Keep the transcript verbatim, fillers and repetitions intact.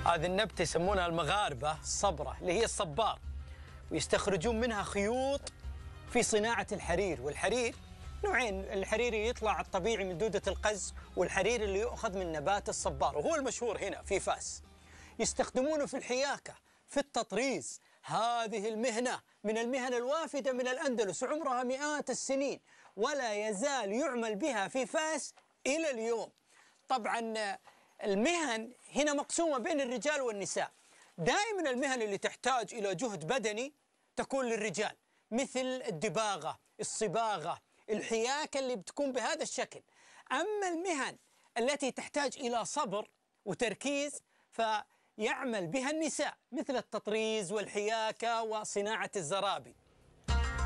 هذه النبتة يسمونها المغاربة الصبرة اللي هي الصبار، ويستخرجون منها خيوط في صناعة الحرير. والحرير نوعين، الحرير يطلع الطبيعي من دودة القز، والحرير اللي يؤخذ من نبات الصبار، وهو المشهور هنا في فاس. يستخدمونه في الحياكة، في التطريز. هذه المهنة من المهن الوافدة من الأندلس، عمرها مئات السنين، ولا يزال يعمل بها في فاس إلى اليوم. طبعا المهن هنا مقسومة بين الرجال والنساء. دائما المهن اللي تحتاج إلى جهد بدني تكون للرجال، مثل الدباغة، الصباغة، الحياكة اللي بتكون بهذا الشكل. أما المهن التي تحتاج إلى صبر وتركيز فيعمل بها النساء، مثل التطريز والحياكة وصناعة الزرابي.